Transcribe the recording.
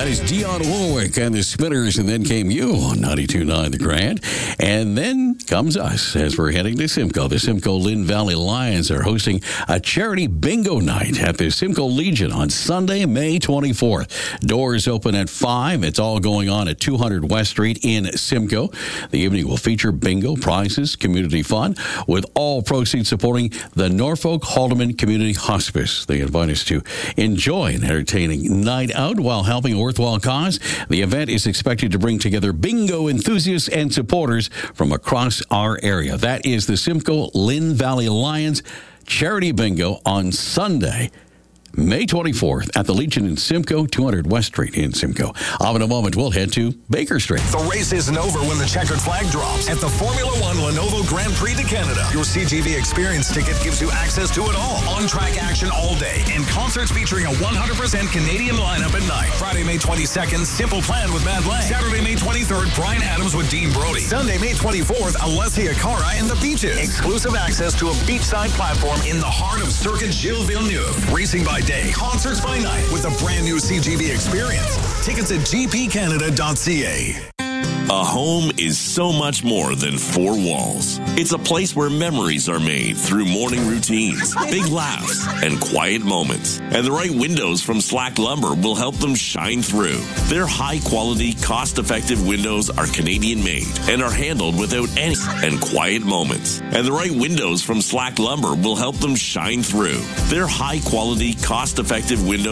That is Dionne Warwick and the Spinners, and then came you on 92.9 The Grand. And then comes us as we're heading to Simcoe. The Simcoe Lynn Valley Lions are hosting a charity bingo night at the Simcoe Legion on Sunday, May 24th. Doors open at 5. It's all going on at 200 West Street in Simcoe. The evening will feature bingo, prizes, community fun, with all proceeds supporting the Norfolk Haldeman Community Hospice. They invite us to enjoy an entertaining night out while helping a worthwhile cause. The event is expected to bring together bingo enthusiasts and supporters from across our area. That is the Simcoe Lynn Valley Lions Charity Bingo on Sunday, May 24th at the Legion in Simcoe, 200 West Street in Simcoe. In a moment, we'll head to Baker Street. The race isn't over when the checkered flag drops at the Formula One Lenovo Grand Prix de Canada. Your CGV Experience ticket gives you access to it all. On-track action all day and concerts featuring a 100% Canadian lineup at night. Friday, May 22nd, Simple Plan with Matt Lang. Saturday, May 23rd, Brian Adams with Dean Brody. Sunday, May 24th, Alessia Cara and the Beaches. Exclusive access to a beachside platform in the heart of Circuit Gilles Villeneuve. Racing by day, concerts by night with a brand new CGV Experience. Tickets at gpcanada.ca. A home is so much more than four walls. It's a place where memories are made through morning routines, big laughs, and quiet moments. And the right windows from Slack Lumber will help them shine through. Their high-quality, cost-effective windows are Canadian-made and are handled without any and quiet moments. And the right windows from Slack Lumber will help them shine through. Their high-quality, cost-effective windows